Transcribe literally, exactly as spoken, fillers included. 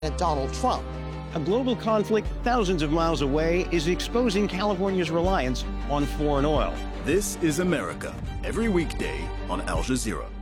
Donald Trump. A global conflict thousands of miles away is exposing California's reliance on foreign oil. This is America, every weekday on Al Jazeera.